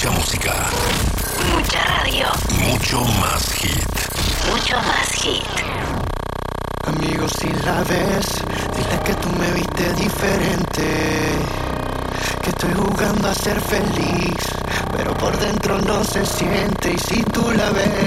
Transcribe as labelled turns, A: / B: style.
A: Mucha música.
B: Mucha radio.
A: Mucho más hit.
B: Mucho más hit.
C: Amigo, si la ves, dile que tú me viste diferente. Que estoy jugando a ser feliz, pero por dentro no se siente. Y si tú la ves,